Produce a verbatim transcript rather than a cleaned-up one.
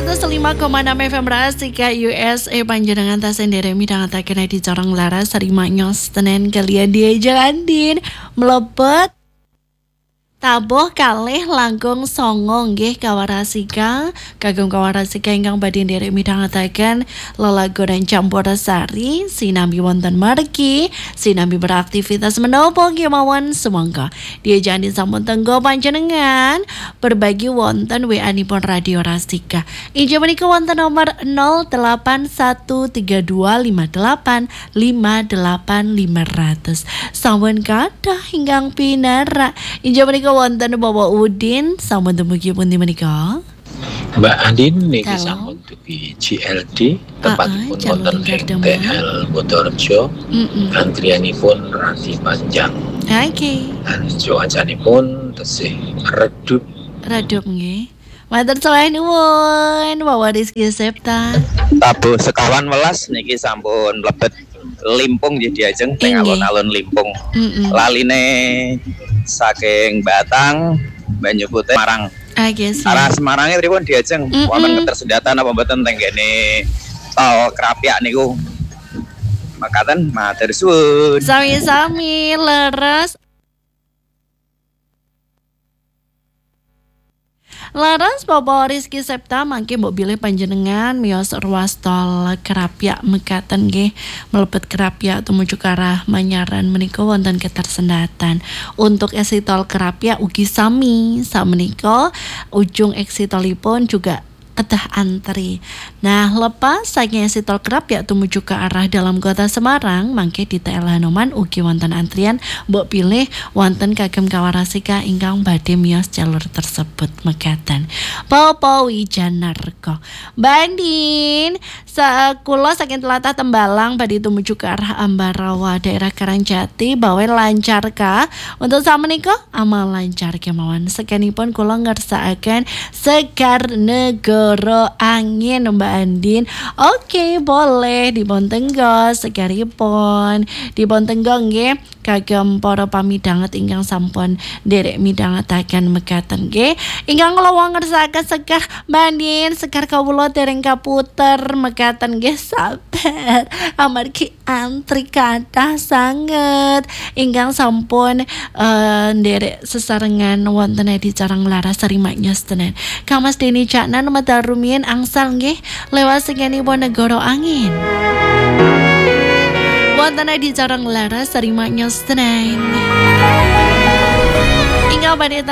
seratus lima koma enam F M Rasika U S A panjenengan tasen deremi dangataken di corong laras sarima nyos tenen kalian dia jalandin melebet tabuh kalih langkung songong nggih kawarasika kagem kawarasika ingkang badhe nderek midhangetaken lelagonan campursari sinambi wonten margi sinambi beraktivitas menapa kemawon semangka diajani sampun tenggo panjenengan berbagi wonten W A-nipun Radio Rasika inggih menika wonten nomor nol delapan satu tiga dua lima delapan lima delapan lima nol nol sampun kathah ingkang pinara inggih menika wonten Bapak Udin sampun dumugi pundi menika? Mbak Andin niki sampun dugi G L D tempatipun wonten ing T L Motorjo. Antrianipun radi panjang. Oke. Lan cuacanipun tesih redup. Redup nggih. Matur sawah nuwun Bapak Rizky Septa. Tabuh sekawan welas niki sampun mlebet Limpung nggih diajeng teng alun-alun Limpung. Mm-mm. Laline saking Batang Banyu Putih Semarang. Ah, yes, arah Semarangnya pripun diajeng wonten ketersediaan apa mboten teng kene tol Krapyak niku. Makaten matur suwun. Sami-sami leres. Laras Bapak Rizky Septa mangke mbok bilih panjenengan miyos ruas tol Krapyak mekaten nggih mlebet Krapyak tumuju ke arah Manyaran menika wonten ketersendatan. Untuk exit tol Krapyak ugi sami samenika ujung exit tolipun juga kedah antri. Nah, lepas saking exit tol Krapyak tumuju ke arah dalam kota Semarang, mangke di T L Hanoman ugi wonten antrian mbok pilih wonten kagem kawarasika ingkang badhe miyos jalur tersebut mekaten. Popo Wijanarko. Bandin, sakula saking tlatah Tembalang badhe tumuju ke arah Ambarawa daerah Karangjati bawe lancarkah? Untuk samenika amal lancar kemawon. Sekenipun kula ngersakaken Sekar Negara Angin Mbak Andin. Oke, boleh dipun tenggo sekaripun dipun tenggo nggih kagem para pamidanget ingkang sampun nderek midhangetaken mekaten nggih. Ingkang kula ngersakaken Sekar Mbak Andin, Sekar kawula dereng kaputer mekaten nggih sabar amargi antri kathah sanget ingkang sampun uh, nderek sesarengan wonten di Carang Laras Sarima Nyos tenen. Kamas Deni Caknan Mata Rumiyin angsal nggih lewat sekenipun Negara Angin. Wonten di Carang Laras Sarima Nyos tenen. Ingkang badhe